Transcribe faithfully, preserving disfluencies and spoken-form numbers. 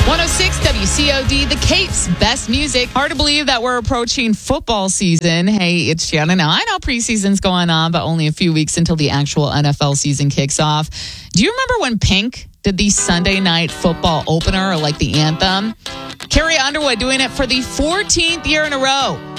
one oh six W C O D, The Cape's best music. Hard to believe that we're approaching football season. Hey, it's Shannon. Now, I know preseason's going on, but only a few weeks until the actual N F L season kicks off. Do you remember when Pink did the Sunday night football opener, or like the anthem? Carrie Underwood doing it for the fourteenth year in a row.